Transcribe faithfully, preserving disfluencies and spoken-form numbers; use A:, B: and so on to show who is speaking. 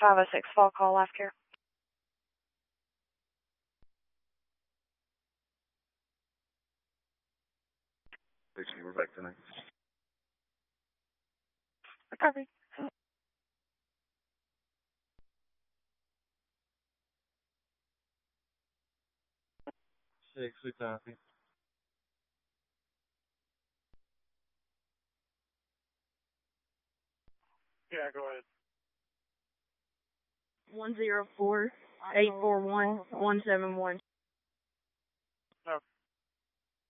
A: five oh six fall call, life care.
B: Basically, we're back tonight.
A: Copy.
B: Six, we copy.
C: Yeah, go ahead.
A: One zero four eight four one one seven one.